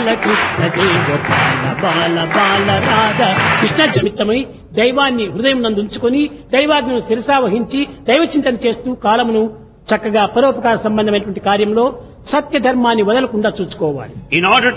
బాల కృష్ణ దేవ బాల బాల బాల రాధా. కృష్ణ నిమిత్తమై దైవాన్ని హృదయం నందు ఉంచుకొని దైవాజ్ఞను శిరసావహించి దైవ చింతన చేస్తూ కాలమును చక్కగా పరోపకార సంబంధమైనటువంటి కార్యంలో సత్య ధర్మాన్ని వదలకుండా చూసుకోవాలి. In order